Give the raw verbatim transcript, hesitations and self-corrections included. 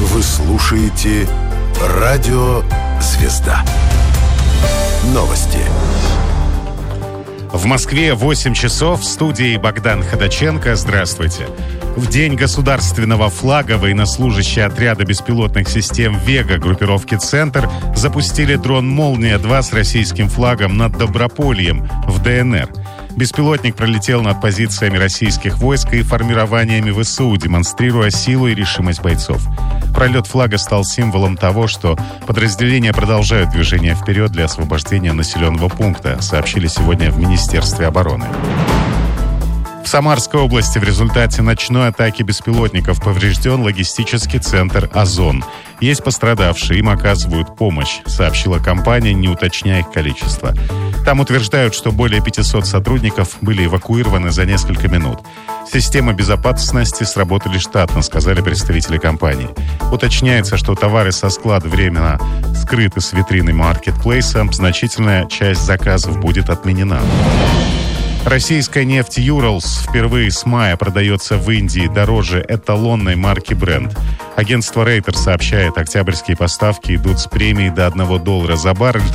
Вы слушаете «Радио Звезда». Новости. В Москве восемь часов. В студии Богдан Ходаченко. Здравствуйте. В день государственного флага военнослужащие отряда беспилотных систем «Вега» группировки «Центр» запустили дрон «Молния-два» с российским флагом над Добропольем в ДНР. Беспилотник пролетел над позициями российских войск и формированиями ВСУ, демонстрируя силу и решимость бойцов. Пролет флага стал символом того, что подразделения продолжают движение вперед для освобождения населенного пункта, сообщили сегодня в Министерстве обороны. В Самарской области в результате ночной атаки беспилотников поврежден логистический центр «Озон». Есть пострадавшие, им оказывают помощь, сообщила компания, не уточняя их количество. Там утверждают, что более пятисот сотрудников были эвакуированы за несколько минут. Системы безопасности сработали штатно, сказали представители компании. Уточняется, что товары со склада временно скрыты с витрины маркетплейса. Значительная часть заказов будет отменена. Российская нефть «Юралс» впервые с мая продается в Индии дороже эталонной марки Brent. Агентство Рейтер сообщает, октябрьские поставки идут с премией до одного доллара за баррель.